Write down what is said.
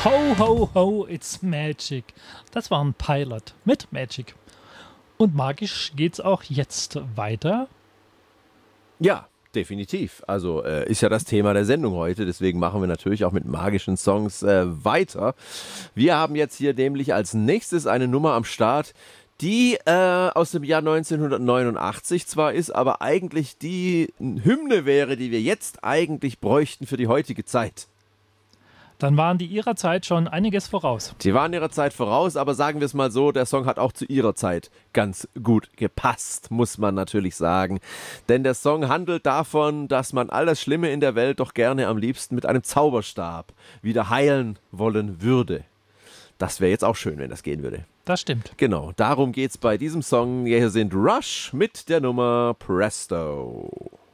Ho, ho, ho, it's magic. Das war ein Pilot mit Magic. Und magisch geht's auch jetzt weiter. Ja, definitiv. Also ist ja das Thema der Sendung heute. Deswegen machen wir natürlich auch mit magischen Songs weiter. Wir haben jetzt hier nämlich als nächstes eine Nummer am Start, die aus dem Jahr 1989 zwar ist, aber eigentlich die Hymne wäre, die wir jetzt eigentlich bräuchten für die heutige Zeit. Dann waren die ihrer Zeit schon einiges voraus. Die waren ihrer Zeit voraus, aber sagen wir es mal so, der Song hat auch zu ihrer Zeit ganz gut gepasst, muss man natürlich sagen. Denn der Song handelt davon, dass man alles Schlimme in der Welt doch gerne am liebsten mit einem Zauberstab wieder heilen wollen würde. Das wäre jetzt auch schön, wenn das gehen würde. Das stimmt. Genau, darum geht's bei diesem Song. Hier sind Rush mit der Nummer Presto.